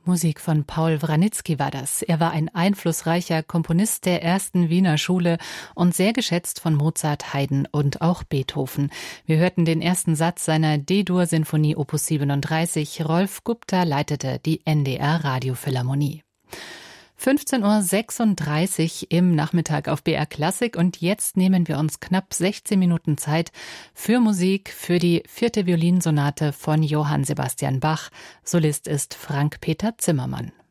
Musik von Paul Wranitzky war das. Er war ein einflussreicher Komponist der ersten Wiener Schule und sehr geschätzt von Mozart, Haydn und auch Beethoven. Wir hörten den ersten Satz seiner D-Dur-Sinfonie Opus 37. Rolf Gupta leitete die NDR Radiophilharmonie. 15:36 Uhr im Nachmittag auf BR Klassik und jetzt nehmen wir uns knapp 16 Minuten Zeit für Musik für die 4. Violinsonate von Johann Sebastian Bach. Solist ist Frank-Peter Zimmermann.